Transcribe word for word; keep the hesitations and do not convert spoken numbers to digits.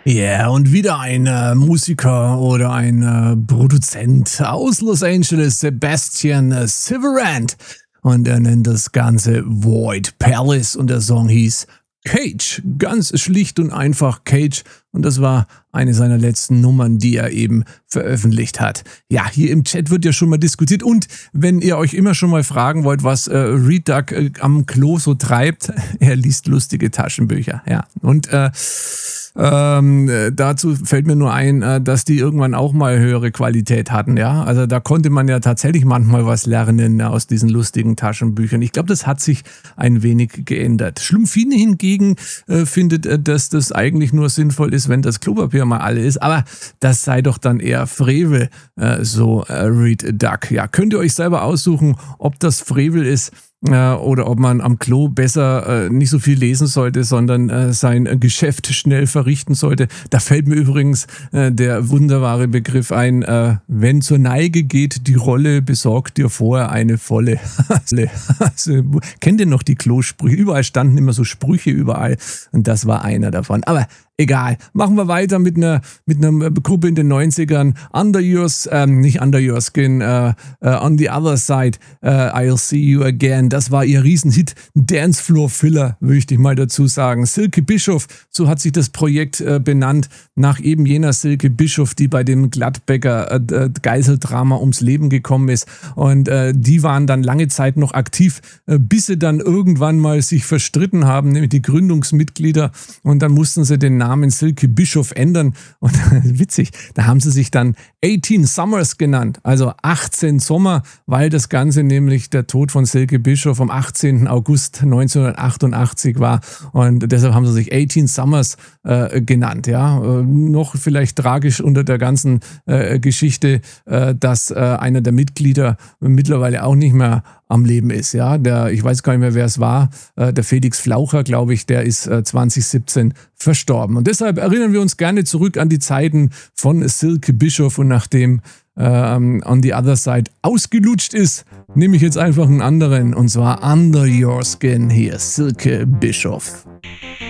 Ja, und wieder ein äh, Musiker oder ein äh, Produzent aus Los Angeles, Sebastian äh, Silverand. Und er nennt das Ganze Void Palace und der Song hieß Cage. Ganz schlicht und einfach Cage. Und das war eine seiner letzten Nummern, die er eben veröffentlicht hat. Ja, hier im Chat wird ja schon mal diskutiert. Und wenn ihr euch immer schon mal fragen wollt, was äh, Reed Duck äh, am Klo so treibt, er liest lustige Taschenbücher. Ja, und äh, ähm, äh, dazu fällt mir nur ein, äh, dass die irgendwann auch mal höhere Qualität hatten. Ja, also da konnte man ja tatsächlich manchmal was lernen ja, aus diesen lustigen Taschenbüchern. Ich glaube, das hat sich ein wenig geändert. Schlumpfine hingegen äh, findet, äh, dass das eigentlich nur sinnvoll ist, wenn das Klopapier mal alle ist, aber das sei doch dann eher Frevel, äh, so äh, Reed Duck. Ja, könnt ihr euch selber aussuchen, ob das Frevel ist äh, oder ob man am Klo besser äh, nicht so viel lesen sollte, sondern äh, sein äh, Geschäft schnell verrichten sollte. Da fällt mir übrigens äh, der wunderbare Begriff ein, äh, wenn zur Neige geht die Rolle, besorgt dir vorher eine volle. Also, kennt ihr noch die Klosprüche? Überall standen immer so Sprüche überall und das war einer davon. Aber egal, machen wir weiter mit einer mit einer Gruppe in den neunzigern. Under Your, ähm, nicht Under Your Skin, äh, äh, On the Other Side, äh, I'll See You Again. Das war ihr Riesenhit. Dancefloor-Filler, möchte ich mal dazu sagen. Silke Bischof, so hat sich das Projekt äh, benannt, nach eben jener Silke Bischof, die bei dem Gladbecker äh, Geiseldrama ums Leben gekommen ist. Und äh, die waren dann lange Zeit noch aktiv, äh, bis sie dann irgendwann mal sich verstritten haben, nämlich die Gründungsmitglieder. Und dann mussten sie den Namen Silke Bischof ändern. Und witzig, da haben sie sich dann achtzehn Summers genannt, also achtzehn Sommer, weil das Ganze nämlich der Tod von Silke Bischof am achtzehnten August neunzehnhundertachtundachtzig war. Und deshalb haben sie sich achtzehn Summers äh, genannt. Ja, äh, noch vielleicht tragisch unter der ganzen äh, Geschichte, äh, dass äh, einer der Mitglieder mittlerweile auch nicht mehr am Leben ist. Ja, der, ich weiß gar nicht mehr, wer es war, äh, der Felix Flaucher, glaube ich, der ist äh, zwanzig siebzehn verstorben. Und deshalb erinnern wir uns gerne zurück an die Zeiten von Silke Bischof und nachdem ähm, On the Other Side ausgelutscht ist, nehme ich jetzt einfach einen anderen und zwar Under Your Skin hier, Silke Bischof.